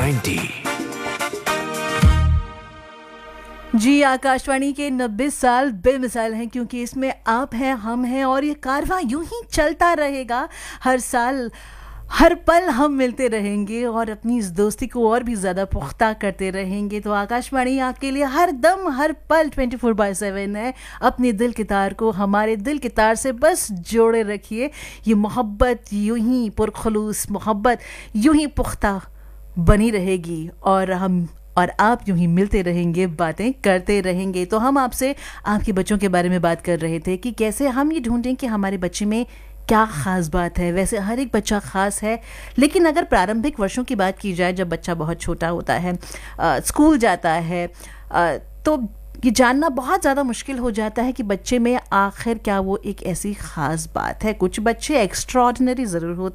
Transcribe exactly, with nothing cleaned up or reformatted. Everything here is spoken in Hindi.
नाइन्टी। जी, आकाशवाणी के नब्बे साल बेमिसाल हैं, क्योंकि इसमें आप हैं, हम हैं और ये कारवां यूं ही चलता रहेगा। हर साल हर पल हम मिलते रहेंगे और अपनी इस दोस्ती को और भी ज़्यादा पुख्ता करते रहेंगे। तो आकाशवाणी आपके लिए हर दम हर पल ट्वेंटी फोर बाय सेवन है। अपने दिल के तार को हमारे दिल के तार से बस जोड़े रखिए। ये मोहब्बत यूं ही पुरखलूस मोहब्बत यूं ही पुख्ता बनी रहेगी और हम और आप यूं ही मिलते रहेंगे, बातें करते रहेंगे। तो हम आपसे आपके बच्चों के बारे में बात कर रहे थे कि कैसे हम ये ढूंढें कि हमारे बच्चे में क्या ख़ास बात है। वैसे हर एक बच्चा ख़ास है, लेकिन अगर प्रारंभिक वर्षों की बात की जाए, जब बच्चा बहुत छोटा होता है, आ, स्कूल जाता है, आ, तो ये जानना बहुत ज़्यादा मुश्किल हो जाता है कि बच्चे में आखिर क्या वो एक ऐसी ख़ास बात है। कुछ बच्चे एक्स्ट्रॉर्डिनरी ज़रूर होते